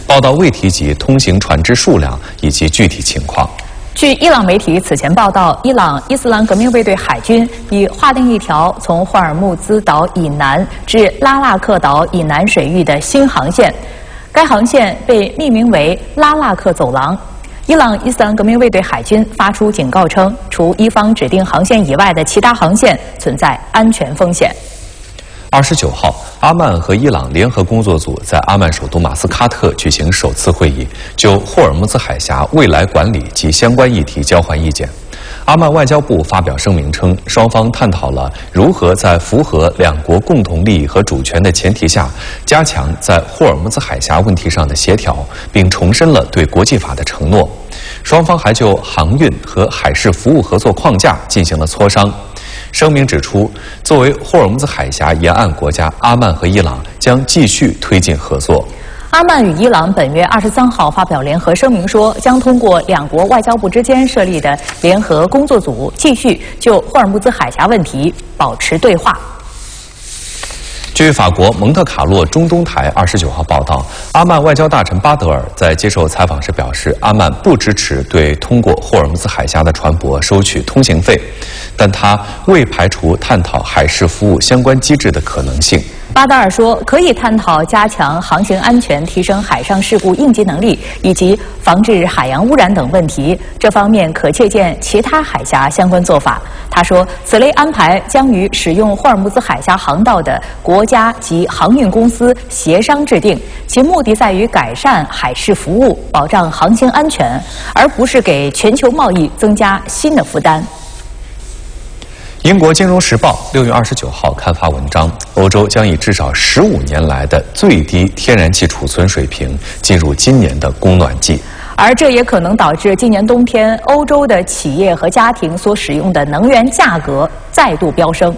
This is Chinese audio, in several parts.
报道未提及通行船只数量以及具体情况。 据伊朗媒体此前报道，伊朗伊斯兰革命卫队海军已划定一条从霍尔木兹岛以南至拉腊克岛以南水域的新航线，该航线被命名为拉腊克走廊。伊朗伊斯兰革命卫队海军发出警告称，除伊方指定航线以外的其他航线存在安全风险。 29号，阿曼和伊朗联合工作组在阿曼首都马斯喀特举行首次会议，就霍尔木兹海峡未来管理及相关议题交换意见。阿曼外交部发表声明称，双方探讨了如何在符合两国共同利益和主权的前提下，加强在霍尔木兹海峡问题上的协调，并重申了对国际法的承诺。双方还就航运和海事服务合作框架进行了磋商。声明指出，作为霍尔木兹海峡沿岸国家，阿曼和伊朗将继续推进合作。 阿曼与伊朗本月23号发表联合声明说，将通过两国外交部之间设立的联合工作组，继续就霍尔木兹海峡问题保持对话。 据法国蒙特卡洛中东台29号报道，阿曼外交大臣巴德尔在接受采访时表示，阿曼不支持对通过霍尔木兹海峡的船舶收取通行费，但他未排除探讨海事服务相关机制的可能性。 巴德尔说，可以探讨加强航行安全、提升海上事故应急能力以及防治海洋污染等问题，这方面可借鉴其他海峡相关做法。他说，此类安排将与使用霍尔木兹海峡航道的国家及航运公司协商制定，其目的在于改善海事服务，保障航行安全，而不是给全球贸易增加新的负担。 英国《金融时报》6月29号刊发文章，欧洲将以至少15年来的最低天然气储存水平进入今年的供暖季， 而这也可能导致今年冬天欧洲的企业和家庭所使用的能源价格再度飙升。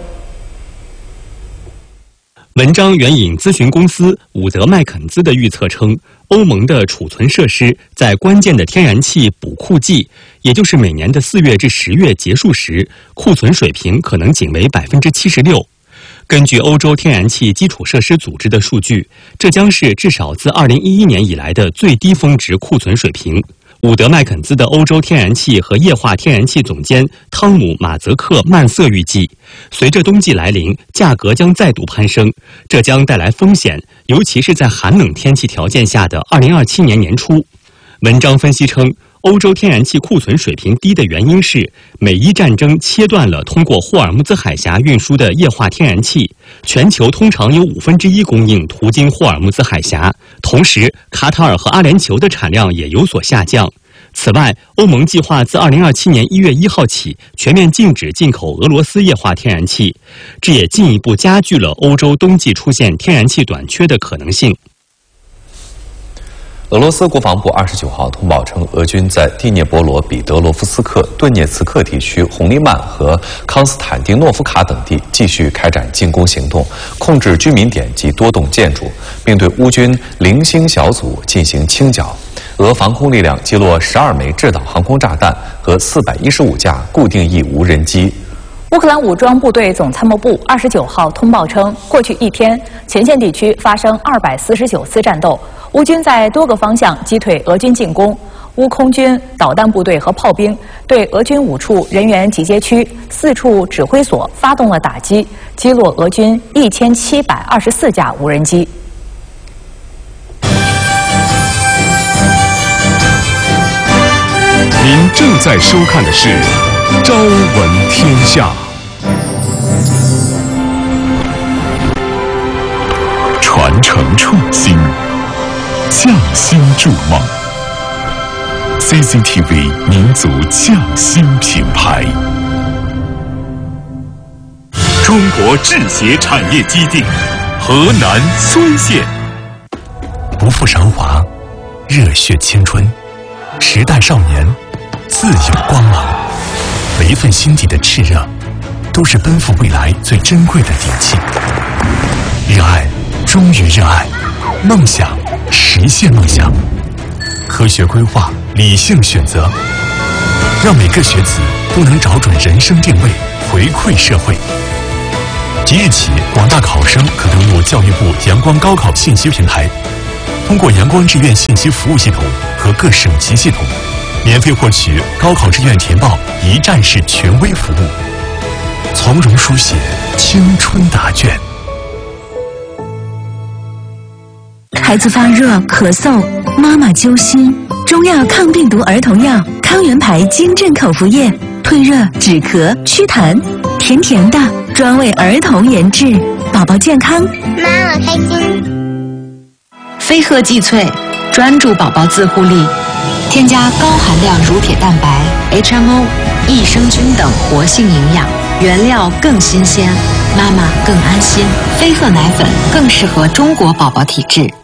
文章援引咨询公司伍德麦肯兹的预测称，欧盟的储存设施在关键的天然气补库季，也就是每年的4月至10月结束时，库存水平可能仅为76%。根据欧洲天然气基础设施组织的数据，这将是至少自2011年以来的最低峰值库存水平。伍德麦肯兹的欧洲天然气和液化天然气总监汤姆·马泽克曼瑟预计，随着冬季来临，价格将再度攀升，这将带来风险，尤其是在寒冷天气条件下的2027年年初。文章分析称，欧洲天然气库存水平低的原因是，美伊战争切断了通过霍尔木兹海峡运输的液化天然气，全球通常有1/5供应途经霍尔木兹海峡，同时卡塔尔和阿联酋的产量也有所下降。此外，欧盟计划自2027年1月1号起全面禁止进口俄罗斯液化天然气，这也进一步加剧了欧洲冬季出现天然气短缺的可能性。 俄罗斯国防部29号通报称，俄军在第聂伯罗彼得罗夫斯克、顿涅茨克地区红利曼和康斯坦丁诺夫卡等地继续开展进攻行动，控制居民点及多栋建筑，并对乌军零星小组进行清剿。俄防空力量击落12枚制导航空炸弹和415架固定翼无人机。 乌克兰武装部队总参谋部29号通报称，过去一天，前线地区发生249次战斗，乌军在多个方向击退俄军进攻。乌空军导弹部队和炮兵对俄军5处人员集结区、4处指挥所发动了打击，击落俄军1724架无人机。 您正在收看的是《朝闻天下》。传承创新，匠心筑梦。CCTV 民族匠心品牌。中国制鞋产业基地，河南睢县。 不负韶华，热血青春，时代少年，自有光芒。每一份心底的炽热，都是奔赴未来最珍贵的底气。热爱，忠于热爱，梦想，实现梦想。科学规划，理性选择，让每个学子都能找准人生定位，回馈社会。即日起，广大考生可登录教育部阳光高考信息平台， 通过阳光志愿信息服务系统和各省级系统，免费获取高考志愿填报一站式权威服务，从容书写青春答卷。 孩子发热、咳嗽，妈妈揪心，中药抗病毒儿童药康源牌金镇口服液，退热、止咳、祛痰，甜甜的，专为儿童研制，宝宝健康， 妈我开心。 飞鹤济萃，专注宝宝自护力，添加高含量乳铁蛋白、HMO、益生菌等活性营养，原料更新鲜，妈妈更安心。飞鹤奶粉更适合中国宝宝体质。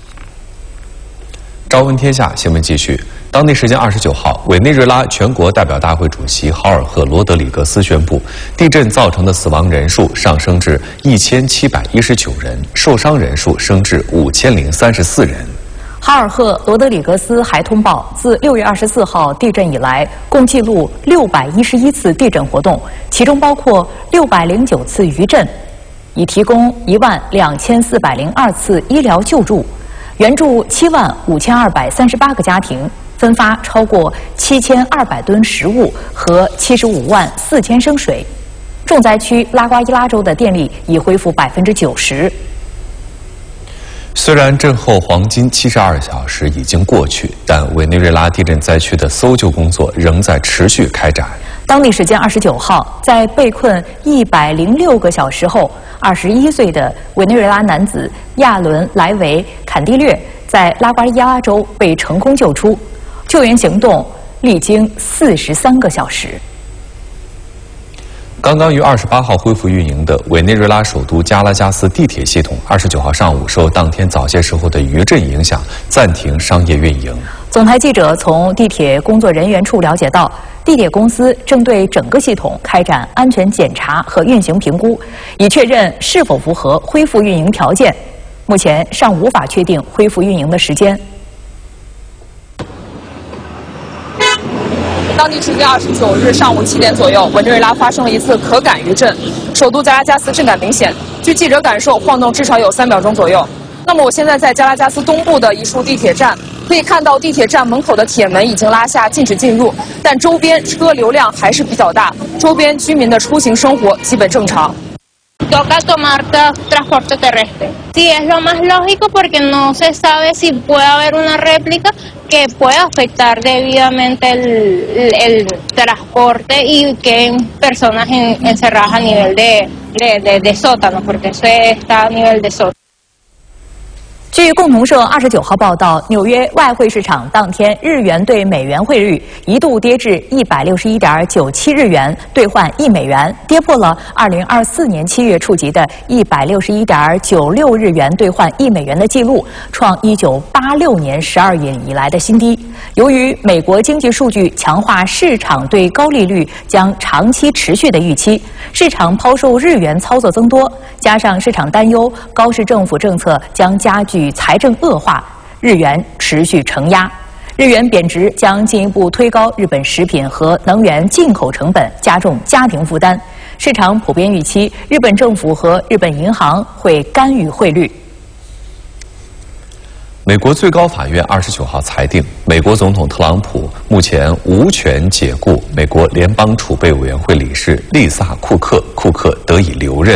朝闻天下新闻继续。当地时间29号，委内瑞拉全国代表大会主席豪尔赫·罗德里格斯宣布，地震造成的死亡人数上升至1719人，受伤人数升至5034人。 豪尔赫·罗德里格斯还通报，自6月24号地震以来，共记录611次地震活动，其中包括609次余震，已提供12402次医疗救助，援助75238个家庭，分发超过7200吨食物和754000升水。重灾区拉瓜伊拉州的电力已恢复90%。 虽然震后黄金72小时已经过去，但委内瑞拉地震灾区的搜救工作仍在持续开展。 当地时间29号，在被困106个小时后，21岁的委内瑞拉男子亚伦·莱维·坎蒂略在拉瓜伊拉州被成功救出，救援行动历经43个小时。 刚刚于28号恢复运营的委内瑞拉首都加拉加斯地铁系统，29号上午受当天早些时候的余震影响，暂停商业运营。 总台记者从地铁工作人员处了解到，地铁公司正对整个系统开展安全检查和运行评估，以确认是否符合恢复运营条件。目前尚无法确定恢复运营的时间。 当地时间29日上午7点左右，委内瑞拉发生了一次可感余震，首都加拉加斯震感明显，据记者感受，晃动至少有3秒钟左右。那么我现在在加拉加斯东部的一处地铁站，可以看到地铁站门口的铁门已经拉下，禁止进入，但周边车流量还是比较大，周边居民的出行生活基本正常。 Toca tomar transporte terrestre. Sí, es lo más lógico porque no se sabe si puede haber una réplica que pueda afectar debidamente el transporte y que personas encerradas a nivel de sótano, porque eso está a nivel de sótano. 据共同社29号报道，纽约外汇市场当天日元对美元汇率一度跌至161.97日元兑换1美元，跌破了2024年7月触及的161.96日元兑换1美元的记录，创1986年12月以来的新低。由于美国经济数据强化市场对高利率将长期持续的预期，市场抛售日元操作增多，加上市场担忧高市政府政策将加剧财政恶化，日元持续承压。日元贬值将进一步推高日本食品和能源进口成本，加重家庭负担。市场普遍预期日本政府和日本银行会干预汇率。 美国最高法院29号裁定，美国总统特朗普目前无权解雇美国联邦储备委员会理事丽萨·库克，库克得以留任。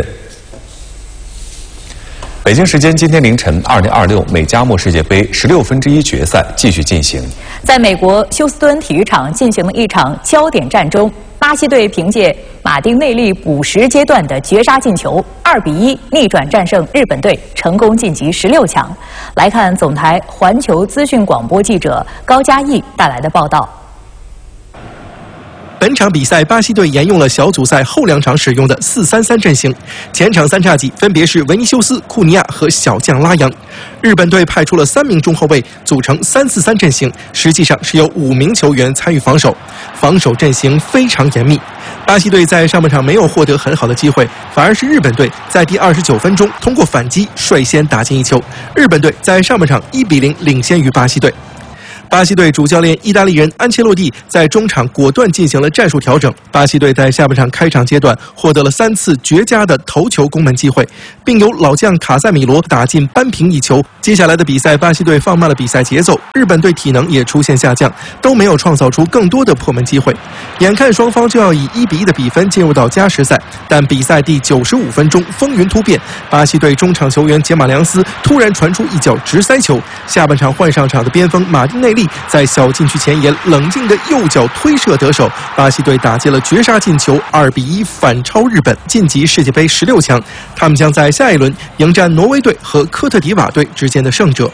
北京时间今天凌晨，2026美加墨世界杯1/16决赛继续进行。 在美国休斯敦体育场进行了一场焦点战中，巴西队凭借马丁内利补时阶段的绝杀进球，2-1逆转战胜日本队，成功晋级16强。来看总台环球资讯广播记者高嘉毅带来的报道。 本场比赛，巴西队沿用了小组赛后2场使用的4-3-3阵型，前场3叉戟分别是维尼修斯、库尼亚和小将拉扬。日本队派出了3名中后卫，组成3-4-3阵型，实际上是有5名球员参与防守，防守阵型非常严密。巴西队在上半场没有获得很好的机会，反而是日本队在第29分钟通过反击率先打进1球，日本队在上半场1-0领先于巴西队。 巴西队主教练意大利人安切洛蒂在中场果断进行了战术调整，巴西队在下半场开场阶段获得了3次绝佳的头球攻门机会，并由老将卡塞米罗打进扳平一球。接下来的比赛，巴西队放慢了比赛节奏，日本队体能也出现下降，都没有创造出更多的破门机会。眼看双方就要以1-1的比分进入到加时赛，但比赛第95分钟风云突变，巴西队中场球员杰马良斯突然传出一脚直塞球，下半场换上场的边锋马丁内利在小禁区前沿冷静的右脚推射得手，巴西队打进了绝杀进球，2-1反超日本，晋级世界杯16强。他们将在下一轮迎战挪威队和科特迪瓦队之间的胜者。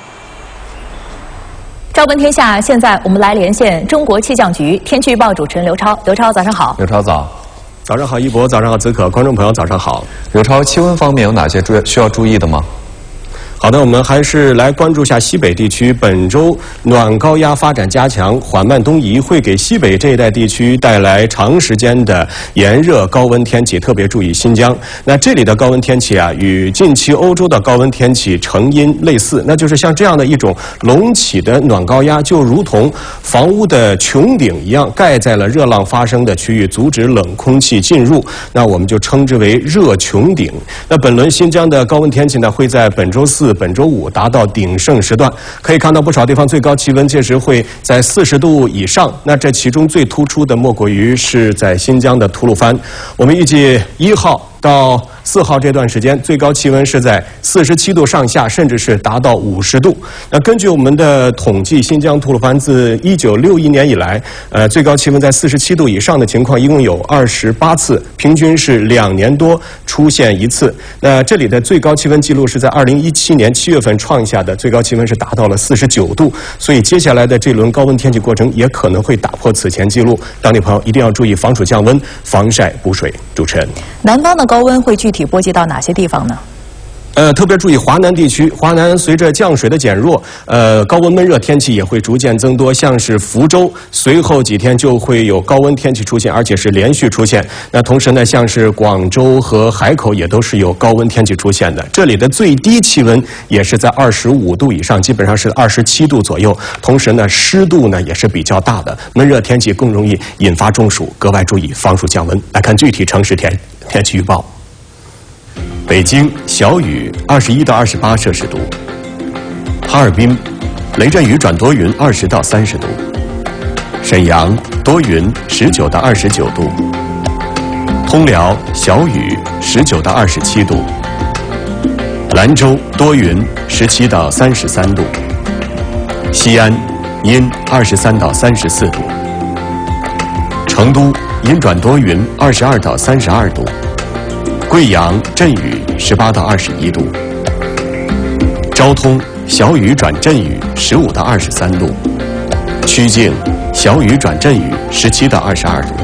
朝闻天下，现在我们来连线中国气象局天气预报主持人刘超。刘超，早上好。 刘超早。 早上好，一博，早上好，子可，观众朋友早上好。 刘超，气温方面有哪些需要注意的吗？ 好的，我们还是来关注下西北地区。本周暖高压发展加强，缓慢东移，会给西北这一带地区带来长时间的炎热高温天气，特别注意新疆。那这里的高温天气啊，与近期欧洲的高温天气成因类似，那就是像这样的一种隆起的暖高压，就如同房屋的穹顶一样，盖在了热浪发生的区域，阻止冷空气进入。那我们就称之为热穹顶。那本轮新疆的高温天气呢，会在本周4、本周5达到鼎盛时段，可以看到不少地方最高气温届时会在40度以上。那这其中最突出的莫过于是在新疆的吐鲁番。我们预计1号到4号这段时间，最高气温是在47度上下，甚至是达到50度。那根据我们的统计，新疆吐鲁番自1961年以来，最高气温在47度以上的情况一共有28次，平均是2年多出现1次。那这里的最高气温记录是在2017年7月份创下的，最高气温是达到了49度。所以接下来的这轮高温天气过程也可能会打破此前记录。当地朋友一定要注意防暑降温、防晒补水。主持人， 南方的高温会具体波及到哪些地方呢？ 特别注意华南地区，华南随着降水的减弱，高温闷热天气也会逐渐增多。像是福州，随后几天就会有高温天气出现，而且是连续出现。那同时呢，像是广州和海口也都是有高温天气出现的。这里的最低气温也是在25度以上，基本上是27度左右。同时呢，湿度呢也是比较大的，闷热天气更容易引发中暑，格外注意防暑降温。来看具体城市天气预报。北京小雨21到28摄氏度，哈尔滨雷阵雨转多云20到30度，沈阳多云19到29度，通辽小雨19到27度，兰州多云17到33度，西安阴23到34度，成都阴转多云22到32度，贵阳阵雨18到21度，昭通小雨转阵雨15到23度，曲靖小雨转阵雨17到22度，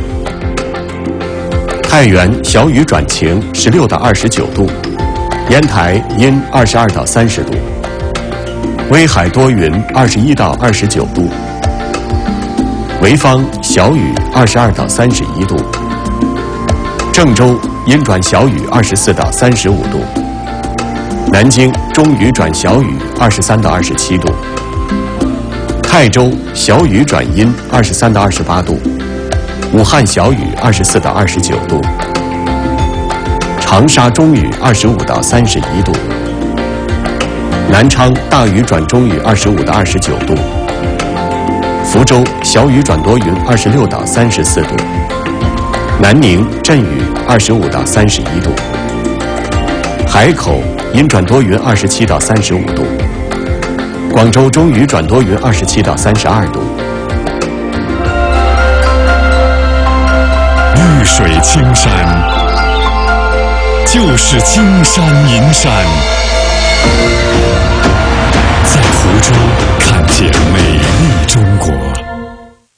太原小雨转晴16到29度，烟台阴22到30度，威海多云21到29度，潍坊小雨22到31度，郑州阴转小雨24到35度，南京中雨转小雨23到27度，泰州小雨转阴23到28度，武汉小雨24到29度，长沙中雨25到31度，南昌大雨转中雨25到29度，福州小雨转多云26到34度，南宁阵雨25到31度，海口阴转多云27到35度，广州中雨转多云27到32度。 绿水青山就是金山银山。